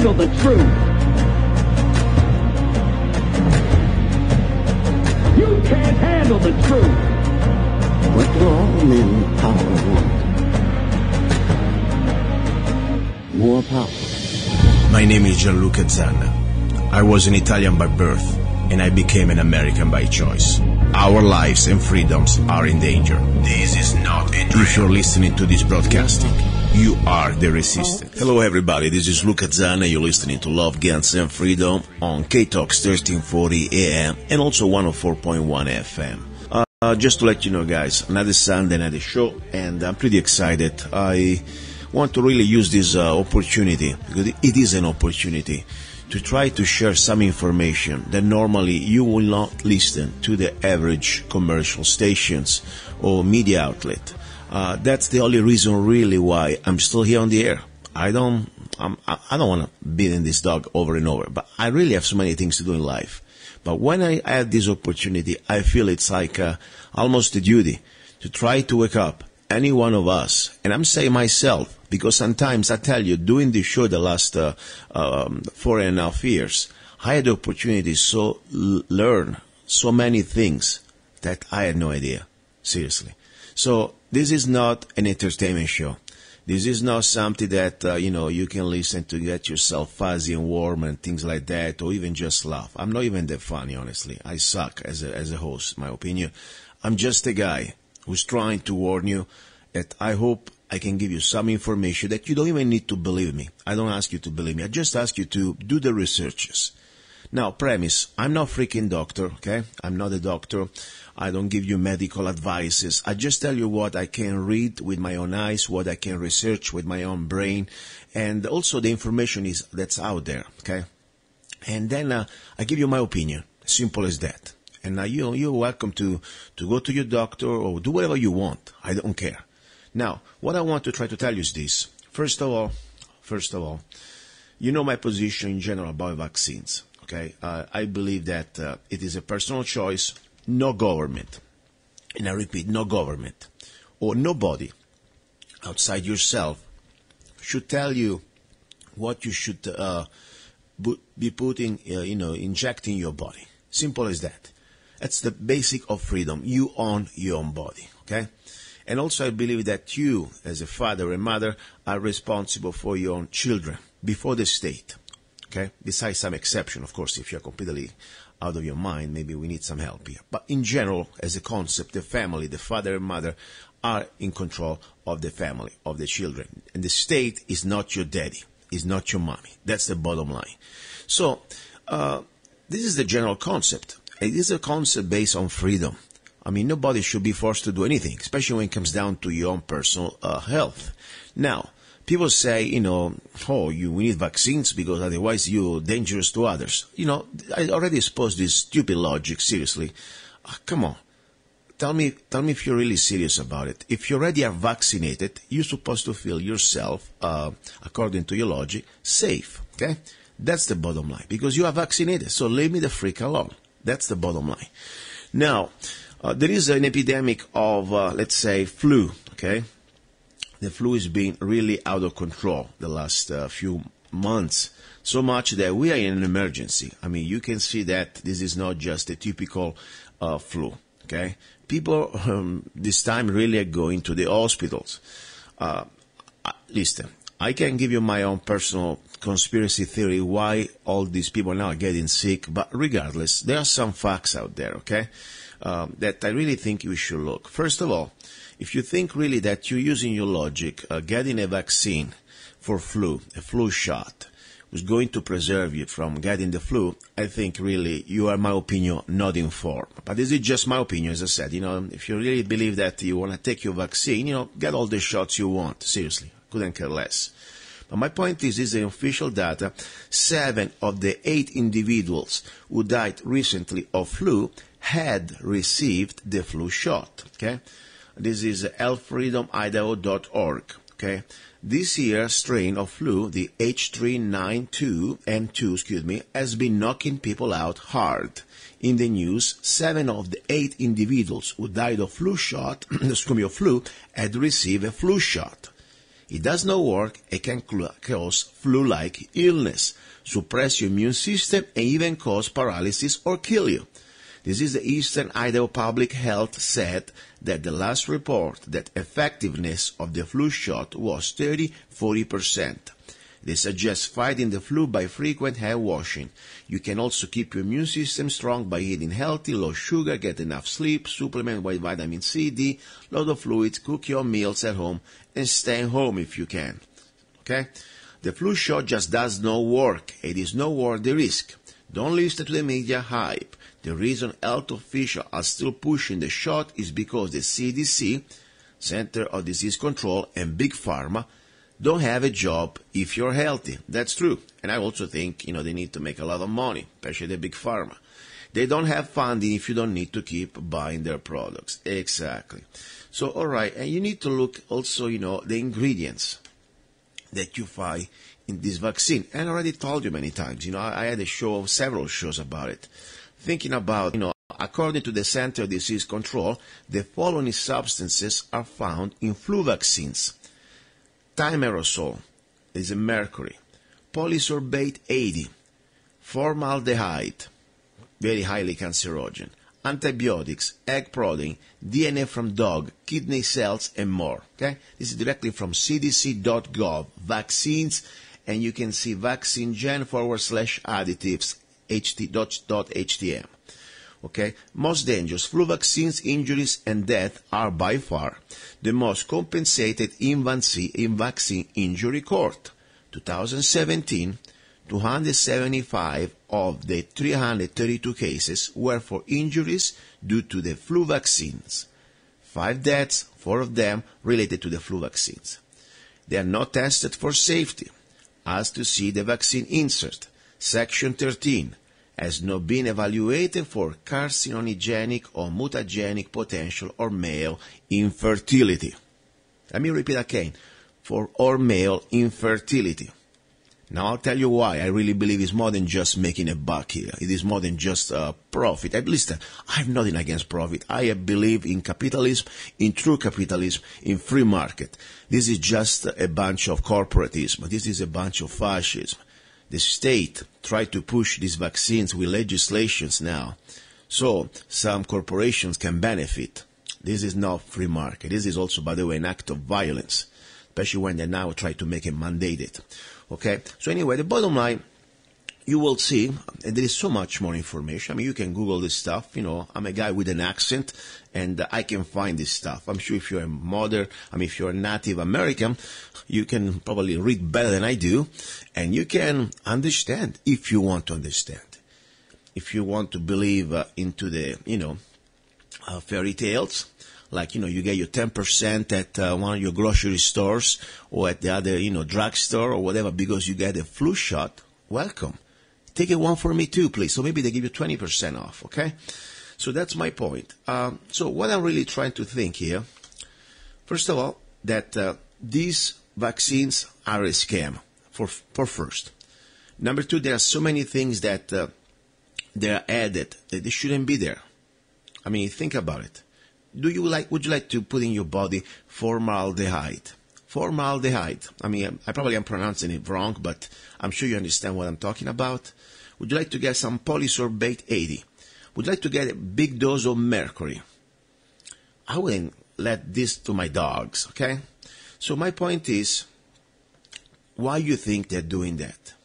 handle the truth. You can't handle the truth. What do all men in power want? More power. My name is Gianluca Zanna. I was an Italian by birth, and I became an American by choice. Our lives and freedoms are in danger. This is not a drill. If you're listening to this broadcast, you are the resistance. Hello everybody, this is Luca Zanna. You're listening to Love, Guns and Freedom on K-Talks 1340 AM and also 104.1 FM. Just to let you know, guys, another Sunday, another show, and I'm pretty excited. I want to really use this opportunity, because it is an opportunity, to try to share some information that normally you will not listen to the average commercial stations or media outlet. That's the only reason really why I'm still here on the air. I don't want to beat this dog over and over, but I really have so many things to do in life. But when I have this opportunity, I feel it's like almost a duty to try to wake up any one of us, and I'm saying myself, because sometimes I tell you, doing this show the last 4.5 years, I had the opportunity to learn so many things that I had no idea, seriously. So this is not an entertainment show. This is not something that, you can listen to get yourself fuzzy and warm and things like that, or even just laugh. I'm not even that funny, honestly. I suck as a host, my opinion. I'm just a guy who's trying to warn you that I hope I can give you some information that you don't even need to believe me. I don't ask you to believe me. I just ask you to do the researches. Now, premise, I'm not a freaking doctor, okay? I'm not a doctor. I don't give you medical advices. I just tell you what I can read with my own eyes, what I can research with my own brain, and also the information that's out there, okay? And then I give you my opinion. Simple as that. And you're welcome to go to your doctor or do whatever you want. I don't care. Now, what I want to try to tell you is this. First of all, you know my position in general about vaccines. Okay, I believe that it is a personal choice. No government, and I repeat, no government or nobody outside yourself should tell you what you should be putting, injecting your body. Simple as that. That's the basic of freedom. You own your own body. Okay. And also I believe that you, as a father and mother, are responsible for your own children before the state. Okay? Besides some exception, of course, if you're completely out of your mind, maybe we need some help here. But in general, as a concept, the family, the father and mother, are in control of the family, of the children. And the state is not your daddy, is not your mommy. That's the bottom line. So, this is the general concept. It is a concept based on freedom. I mean, nobody should be forced to do anything, especially when it comes down to your own personal health. Now, people say, we need vaccines because otherwise you're dangerous to others. I already exposed this stupid logic, seriously. Come on. Tell me if you're really serious about it. If you already are vaccinated, you're supposed to feel yourself, according to your logic, safe, okay? That's the bottom line, because you are vaccinated, so leave me the freak alone. That's the bottom line. Now, there is an epidemic of, let's say, flu, okay? The flu is being really out of control the last few months, so much that we are in an emergency. I mean, you can see that this is not just a typical flu, okay? People this time really are going to the hospitals. Listen, I can give you my own personal conspiracy theory why all these people now are getting sick, but regardless, there are some facts out there, okay? That I really think you should look. First of all, if you think really that you're using your logic, getting a vaccine for flu, a flu shot, was going to preserve you from getting the flu, I think really you are, in my opinion, not informed. But this is just my opinion, as I said. If you really believe that you want to take your vaccine, get all the shots you want. Seriously, couldn't care less. But my point is the official data. 7 of the 8 individuals who died recently of flu had received the flu shot, okay? This is healthfreedomidaho.org, okay? This year's strain of flu, the H3N2, has been knocking people out hard. In the news, 7 of the 8 individuals who died of flu shot, of flu, had received a flu shot. It does not work and can cause flu-like illness, suppress your immune system, and even cause paralysis or kill you. This is the Eastern Idaho Public Health said that the last report that effectiveness of the flu shot was 30-40%. They suggest fighting the flu by frequent hand washing. You can also keep your immune system strong by eating healthy, low sugar, get enough sleep, supplement with vitamin C, D, lot of fluids, cook your meals at home, and stay home if you can. Okay? The flu shot just does not work. It is not worth the risk. Don't listen to the media hype. The reason health officials are still pushing the shot is because the CDC, Center of Disease Control, and Big Pharma don't have a job if you're healthy. That's true. And I also think, they need to make a lot of money, especially the Big Pharma. They don't have funding if you don't need to keep buying their products. Exactly. So, all right. And you need to look also, the ingredients that you find in this vaccine. And I already told you many times, I had several shows about it. Thinking about, according to the Center of Disease Control, the following substances are found in flu vaccines. Thimerosal is a mercury, polysorbate 80, formaldehyde, very highly cancerogen, antibiotics, egg protein, DNA from dog, kidney cells, and more. Okay, this is directly from cdc.gov, vaccines, and you can see vaccine-gen/additives, ht.htm. Okay, most dangerous flu vaccines, injuries, and death are by far the most compensated in vaccine injury court. 2017, 275 of the 332 cases were for injuries due to the flu vaccines. 5 deaths, 4 of them related to the flu vaccines. They are not tested for safety. As to see the vaccine insert, Section 13, has not been evaluated for carcinogenic or mutagenic potential or male infertility. Let me repeat again, or male infertility. Now I'll tell you why I really believe it's more than just making a buck here. It is more than just profit. At least I have nothing against profit. I believe in capitalism, in true capitalism, in free market. This is just a bunch of corporatism. This is a bunch of fascism. The state tried to push these vaccines with legislations now, so some corporations can benefit. This is not free market. This is also, by the way, an act of violence, especially when they now try to make it mandated. Okay? So anyway, the bottom line, you will see, and there is so much more information. I mean, you can Google this stuff. I'm a guy with an accent, and I can find this stuff. I'm sure if you're if you're a Native American, you can probably read better than I do, and you can understand if you want to understand. If you want to believe into the, fairy tales, like, you get your 10% at one of your grocery stores or at the other, drugstore or whatever because you get a flu shot, welcome. Take it one for me too, please. So maybe they give you 20% off, okay? So that's my point. So what I'm really trying to think here, first of all, that these vaccines are a scam, for first. Number two, there are so many things that they are added that they shouldn't be there. I mean, think about it. Would you like to put in your body formaldehyde? Formaldehyde. I mean, I probably am pronouncing it wrong, but I'm sure you understand what I'm talking about. Would you like to get some polysorbate 80? Would you like to get a big dose of mercury? I wouldn't let this to my dogs, okay? So my point is, why you think they're doing that?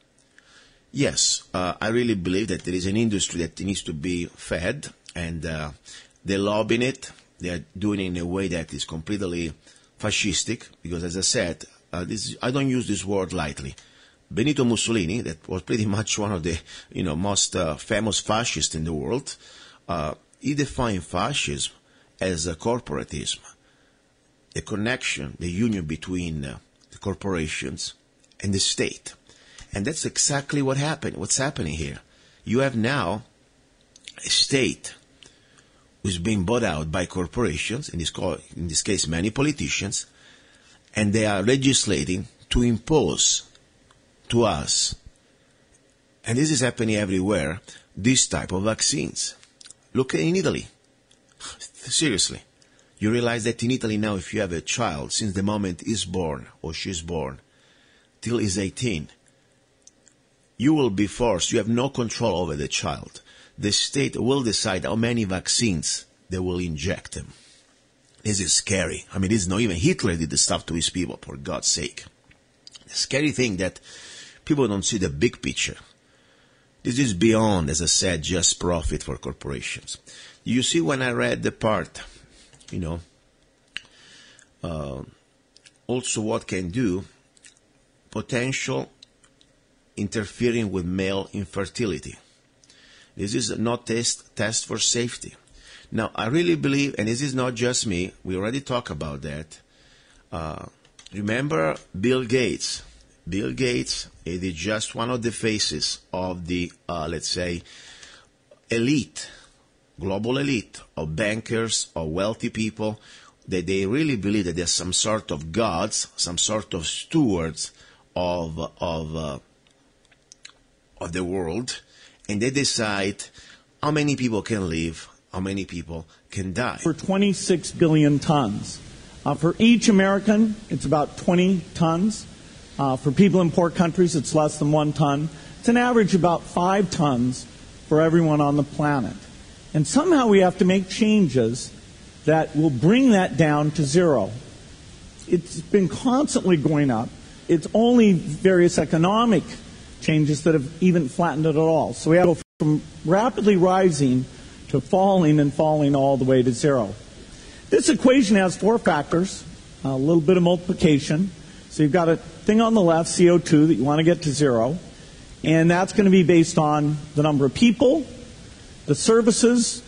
Yes, I really believe that there is an industry that needs to be fed, and they're lobbying it. They're doing it in a way that is completely fascistic, because as I said, I don't use this word lightly. Benito Mussolini, that was pretty much one of the most famous fascists in the world, he defined fascism as a corporatism, the connection, the union between the corporations and the state. And that's exactly what's happening here. You have now a state who's being bought out by corporations, in this case many politicians, and they are legislating to impose to us, and this is happening everywhere, this type of vaccines. Look in Italy. Seriously. You realize that in Italy now, if you have a child, since the moment he's born or she's born, till he's 18, you will be forced, you have no control over the child. The state will decide how many vaccines they will inject him. This is scary. I mean, this is not even Hitler did the stuff to his people, for God's sake. The scary thing that people don't see the big picture. This is beyond, as I said, just profit for corporations. You see, when I read the part, also what can do, potential interfering with male infertility. This is not test for safety. Now, I really believe, and this is not just me, we already talked about that. Remember Bill Gates. Bill Gates is just one of the faces of the, let's say, elite, global elite of bankers, of wealthy people, that they really believe that there's some sort of gods, some sort of stewards of the world, and they decide how many people can live, how many people can die. For 26 billion tons. For each American, it's about 20 tons. For people in poor countries, it's less than 1 ton. It's an average about 5 tons for everyone on the planet. And somehow we have to make changes that will bring that down to zero. It's been constantly going up. It's only various economic changes that have even flattened it at all. So we have to go from rapidly rising to falling and falling all the way to zero. This equation has 4 factors, a little bit of multiplication. So you've got a thing on the left, CO2, that you want to get to zero. And that's going to be based on the number of people, the services,